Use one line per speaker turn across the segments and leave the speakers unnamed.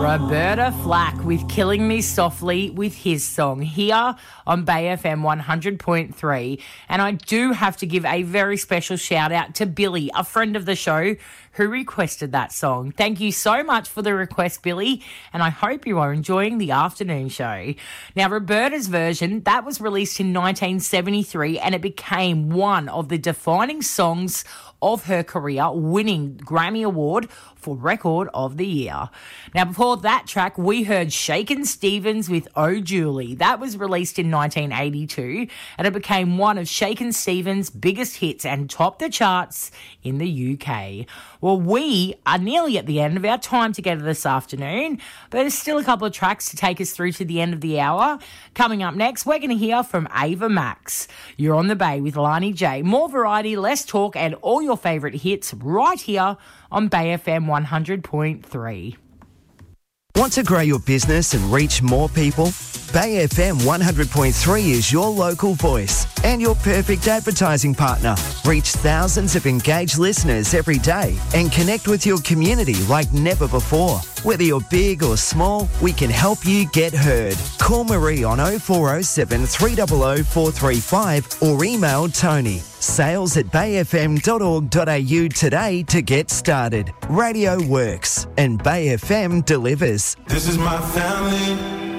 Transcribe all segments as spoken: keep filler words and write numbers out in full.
Roberta Flack with Killing Me Softly with his song here on Bay F M one hundred point three. And I do have to give a very special shout out to Billy, a friend of the show, who requested that song. Thank you so much for the request, Billy, and I hope you are enjoying the afternoon show. Now, Roberta's version, that was released in nineteen seventy-three and it became one of the defining songs of her career, winning Grammy Award for Record of the Year. Now, before that track, we heard Shakin' Stevens with Oh Julie. That was released in nineteen eighty-two and it became one of Shakin' Stevens' biggest hits and topped the charts in the U K. Well, we are nearly at the end of our time together this afternoon, but there's still a couple of tracks to take us through to the end of the hour. Coming up next, we're going to hear from Ava Max. You're on the Bay with Lani J. More variety, less talk, and all your favourite hits right here on Bay F M one hundred point three.
Want to grow your business and reach more people? Bay F M one hundred point three is your local voice and your perfect advertising partner. Reach thousands of engaged listeners every day and connect with your community like never before. Whether you're big or small, we can help you get heard. Call Marie on oh four oh seven, three hundred, four three five or email Tony. Sales at bay f m dot org dot a u today to get started. Radio works and Bay F M delivers.
This is my family,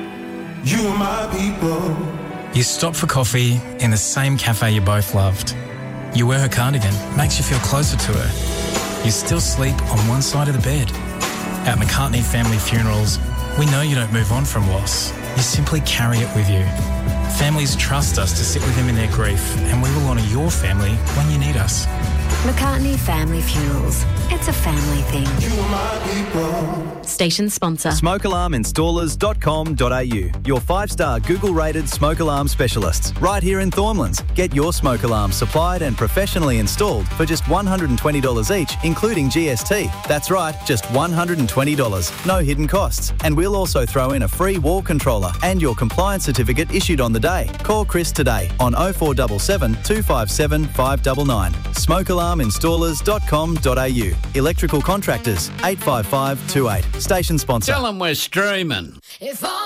you are my people.
You stop for coffee in the same cafe you both loved. You wear her cardigan, makes you feel closer to her. You still sleep on one side of the bed. At McCartney Family Funerals, we know you don't move on from loss. You simply carry it with you. Families trust us to sit with them in their grief, and we will honour your family when you need us.
McCartney Family Funerals. It's a family thing.
You are my people.
Station sponsor.
smoke alarm installers dot com dot a u. Your five-star Google-rated smoke alarm specialists. Right here in Thornlands. Get your smoke alarm supplied and professionally installed for just one hundred twenty dollars each, including G S T. That's right, just one hundred twenty dollars. No hidden costs. And we'll also throw in a free wall controller and your compliance certificate issued on the day. Call Chris today on oh four seven seven, two five seven, five nine nine. smoke alarm installers dot com dot a u. Electrical contractors, eight five five two eight. Station sponsor.
Tell them we're streaming.
If all